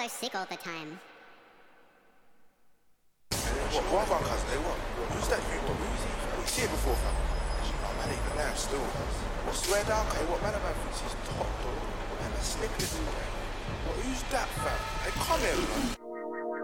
so sick all the time. What about cousin? Hey, what? Who's that you? Who's he? You see it before, fam? Oh, man, even now, still. What, swear down, okay? What man thinks he's top, dog? Man, the slippers in there. What, who's that, fam? Hey, come here, man.